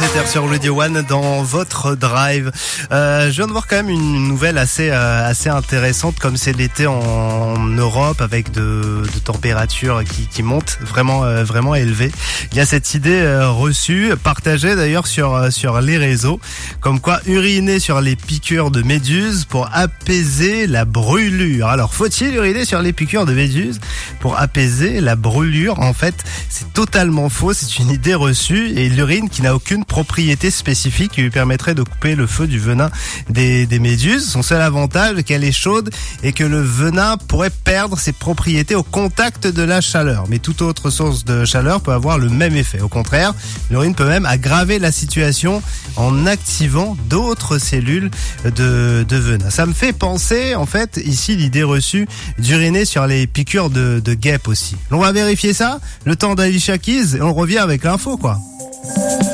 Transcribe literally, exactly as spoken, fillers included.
dix-sept heures sur Radio One dans votre drive. Euh, je viens de voir quand même une nouvelle assez euh, assez intéressante, comme c'est l'été en Europe avec de, de températures qui, qui montent vraiment euh, vraiment élevées. Il y a cette idée euh, reçue, partagée d'ailleurs sur euh, sur les réseaux, comme quoi uriner sur les piqûres de méduses pour apaiser la brûlure. Alors faut-il uriner sur les piqûres de méduses pour apaiser la brûlure? En fait, c'est totalement faux. C'est une idée reçue, et l'urine qui n'a aucune propriété spécifique qui lui permettrait de couper le feu du venin des, des méduses. Son seul avantage est qu'elle est chaude et que le venin pourrait perdre ses propriétés au contact de la chaleur. Mais toute autre source de chaleur peut avoir le même effet. Au contraire, l'urine peut même aggraver la situation en activant d'autres cellules de, de venin. Ça me fait penser, en fait, ici, l'idée reçue d'uriner sur les piqûres de, de guêpes aussi. On va vérifier ça, le temps d'Alicia Keys, et on revient avec l'info, quoi.